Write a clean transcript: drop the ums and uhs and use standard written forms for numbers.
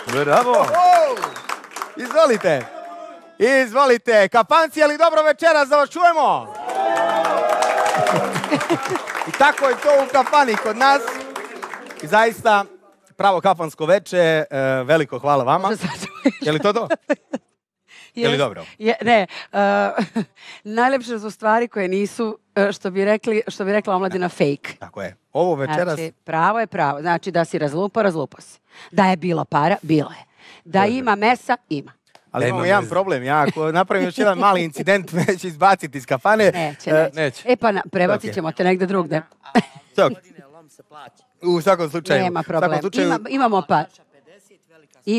Bravo! Izvolite. Izvolite. Kafanci, ali dobro večeras da vas čujemo. I tako je to u kafani kod nas. I zaista, pravo kafansko veče. Veliko hvala vama. Je li to to? Je li dobro? Ne. Najlepše su stvari koje nisu, što bi rekla omladina, fake. Tako je. Ovo večeras... Znači, pravo je pravo. Znači, da si razlupo si. Da je bilo para, bilo je. Da ima mesa, ima. Ali imamo jedan problem. Ja ako napravim još jedan mali incident, neće izbaciti iz kafane. Neće. E pa prebacit ćemo te negde drugde. U svakom slučaju. Nema problem. Imamo par.